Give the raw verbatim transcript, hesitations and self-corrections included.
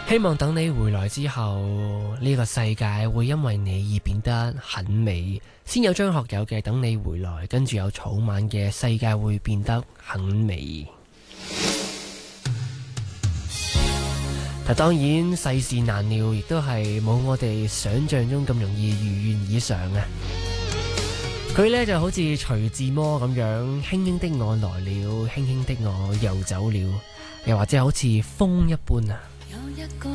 希望等你回來之後，呢個世界會因為你而變得很美。先有張學友嘅等你回來，跟住有草蜢嘅世界會變得很美。但當然世事難料，亦都係冇我哋想象中咁容易如願以償啊！佢呢就好似徐志摩咁樣，輕輕的我來了，輕輕的我又走了，又或者好似風一般啊！